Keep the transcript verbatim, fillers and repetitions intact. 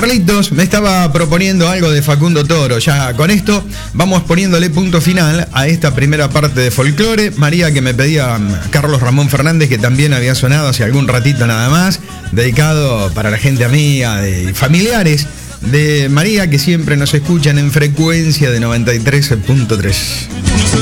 Carlitos me estaba proponiendo algo de Facundo Toro. Ya con esto vamos poniéndole punto final a esta primera parte de folclore. María, que me pedía Carlos Ramón Fernández, que también había sonado hace algún ratito nada más, dedicado para la gente amiga y familiares de María, que siempre nos escuchan en frecuencia de noventa y tres punto tres.